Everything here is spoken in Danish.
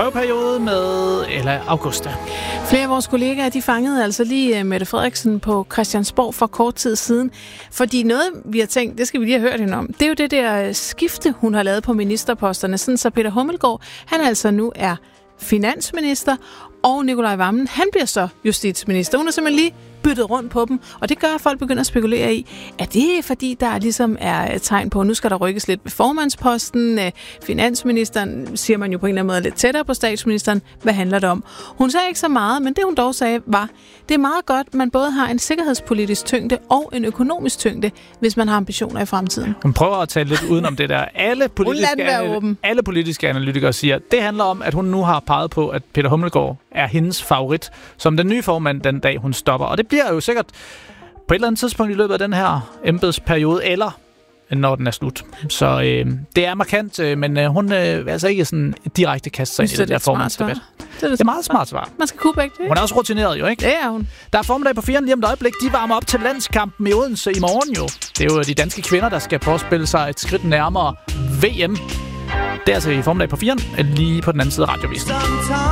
prøveperiode med Ella Augusta. Flere af vores kollegaer, de fangede altså lige Mette Frederiksen på Christiansborg for kort tid siden. Fordi noget, vi har tænkt, det skal vi lige have hørt hende om, det er jo det der skifte, hun har lavet på ministerposterne. Sådan så Peter Hummelgaard, han altså nu er finansminister, og Nicolai Wammen, han bliver så justitsminister. Hun har simpelthen lige byttet rundt på dem, og det gør, at folk begynder at spekulere i, at det er fordi, der ligesom er et tegn på, at nu skal der rykkes lidt ved formandsposten. Finansministeren siger man jo på en eller anden måde lidt tættere på statsministeren. Hvad handler det om? Hun sagde ikke så meget, men det hun dog sagde var, det er meget godt, man både har en sikkerhedspolitisk tyngde og en økonomisk tyngde, hvis man har ambitioner i fremtiden. Hun prøver at tale lidt udenom det der. Alle politiske analytikere siger, at det handler om, at hun nu har peget på, at Peter Hummelgaard er hendes favorit som den nye formand den dag, hun stopper. Og det bliver jo sikkert på et eller andet tidspunkt i løbet af den her embedsperiode, eller når den er slut. Så det er markant, men hun vil altså ikke sådan direkte kaste sig ind i den der formandsdebat. Det er meget smart svar. Man skal kunne begge det. Hun er også rutineret jo, ikke? Det er hun. Der er formiddag på 4 lige om et øjeblik. De varmer op til landskampen i Odense i morgen jo. Det er jo de danske kvinder, der skal påspille sig et skridt nærmere VM. Det er altså i formiddag på 4 lige på den anden side af radiovisen.